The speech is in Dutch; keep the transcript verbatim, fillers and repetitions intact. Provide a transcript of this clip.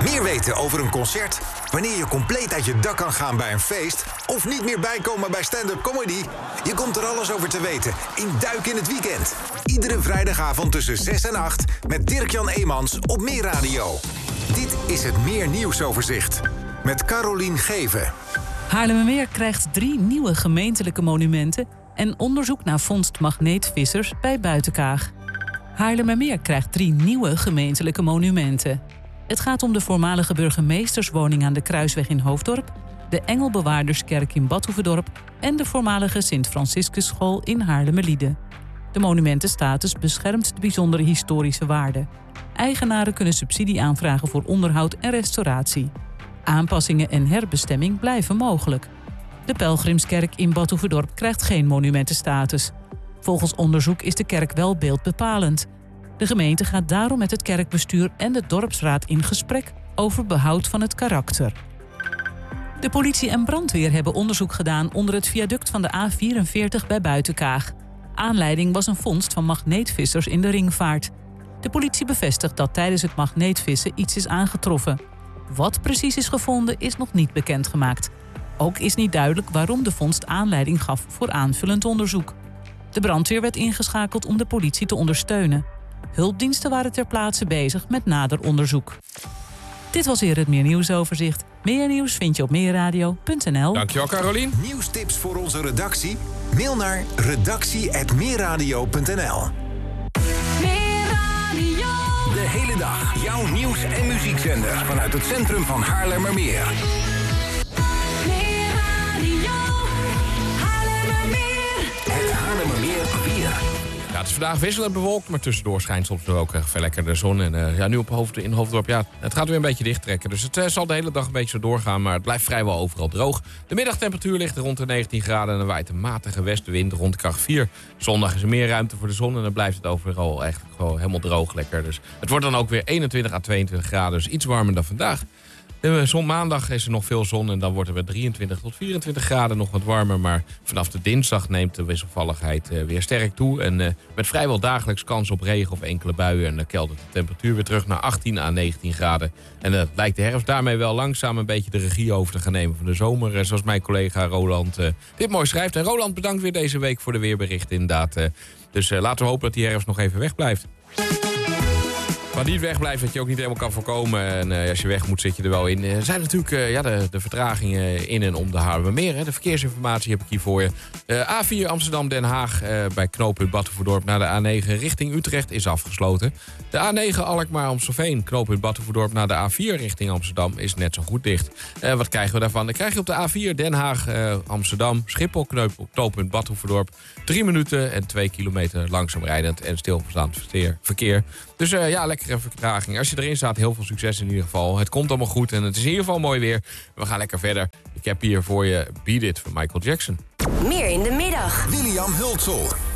Meer weten over een concert? Wanneer je compleet uit je dak kan gaan bij een feest? Of niet meer bijkomen bij stand-up comedy? Je komt er alles over te weten in Duik in het Weekend. Iedere vrijdagavond tussen zes en acht met Dirk-Jan Eemans op Meer Radio. Dit is het Meer Nieuwsoverzicht met Carolien Geven. Haarlemmermeer krijgt drie nieuwe gemeentelijke monumenten en onderzoek naar vondst magneetvissers bij Buitenkaag. Haarlemmermeer krijgt drie nieuwe gemeentelijke monumenten. Het gaat om de voormalige burgemeesterswoning aan de Kruisweg in Hoofddorp, de Engelbewaarderskerk in Badhoevedorp en de voormalige Sint-Franciscusschool in Haarlemmerliede. De monumentenstatus beschermt de bijzondere historische waarde. Eigenaren kunnen subsidie aanvragen voor onderhoud en restauratie. Aanpassingen en herbestemming blijven mogelijk. De Pelgrimskerk in Badhoevedorp krijgt geen monumentenstatus. Volgens onderzoek is de kerk wel beeldbepalend. De gemeente gaat daarom met het kerkbestuur en de dorpsraad in gesprek over behoud van het karakter. De politie en brandweer hebben onderzoek gedaan onder het viaduct van de A vierenveertig bij Buitenkaag. Aanleiding was een vondst van magneetvissers in de ringvaart. De politie bevestigt dat tijdens het magneetvissen iets is aangetroffen. Wat precies is gevonden is nog niet bekendgemaakt. Ook is niet duidelijk waarom de vondst aanleiding gaf voor aanvullend onderzoek. De brandweer werd ingeschakeld om de politie te ondersteunen. Hulpdiensten waren ter plaatse bezig met nader onderzoek. Dit was weer het Meer Nieuwsoverzicht. Meer nieuws vind je op meerradio punt n l. Dankjewel, Carolien. Nieuwstips voor onze redactie? Mail naar redactie apenstaartje meerradio punt n l. De hele dag jouw nieuws- en muziekzenders vanuit het centrum van Haarlemmermeer. Het Haarlemmermeer weer. Ja, het is vandaag wisselend bewolkt, maar tussendoor schijnt soms er ook uh, lekker de zon. En uh, ja, nu op hoofd, in Hoofddorp, ja, het gaat weer een beetje dichttrekken. Dus het uh, zal de hele dag een beetje zo doorgaan, maar het blijft vrijwel overal droog. De middagtemperatuur ligt rond de negentien graden en er waait een matige westenwind rond kracht vier. Zondag is er meer ruimte voor de zon en dan blijft het overal echt gewoon helemaal droog lekker. Dus het wordt dan ook weer eenentwintig à tweeëntwintig graden, dus iets warmer dan vandaag. De zon, maandag is er nog veel zon en dan wordt het weer drieëntwintig tot vierentwintig graden, nog wat warmer. Maar vanaf de dinsdag neemt de wisselvalligheid uh, weer sterk toe. En uh, met vrijwel dagelijks kans op regen of enkele buien. En dan keldert de temperatuur weer terug naar achttien à negentien graden. En uh, lijkt de herfst daarmee wel langzaam een beetje de regie over te gaan nemen van de zomer. Uh, zoals mijn collega Roland uh, dit mooi schrijft. En Roland, bedankt weer deze week voor de weerberichten inderdaad. Uh, dus uh, laten we hopen dat die herfst nog even weg blijft. Maar niet wegblijft, dat je ook niet helemaal kan voorkomen. En uh, als je weg moet, zit je er wel in. Er zijn natuurlijk uh, ja, de, de vertragingen in en om de Haarlemmermeer. Hè. De verkeersinformatie heb ik hier voor je. Uh, A vier Amsterdam-Den Haag uh, bij knooppunt Badhoevedorp naar de A negen richting Utrecht is afgesloten. De A negen Alkmaar-Amstelveen, knooppunt Badhoevedorp naar de A vier richting Amsterdam is net zo goed dicht. Uh, wat krijgen we daarvan? Dan krijg je op de A vier Den Haag-Amsterdam, Schiphol, knooppunt Badhoevedorp. Drie minuten en twee kilometer langzaam rijdend en stilstaand verkeer. Dus uh, ja, lekkere vertraging. Als je erin staat, heel veel succes in ieder geval. Het komt allemaal goed en het is in ieder geval mooi weer. We gaan lekker verder. Ik heb hier voor je Beat It van Michael Jackson. Meer in de middag. William Hultsel.